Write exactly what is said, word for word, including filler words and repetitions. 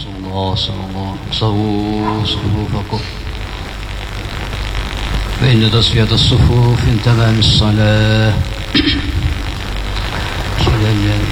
صلى الله صلى الله صووا صفوفكم فإن تصفية الصفوف من تمام الصلاة. أشهد أن لا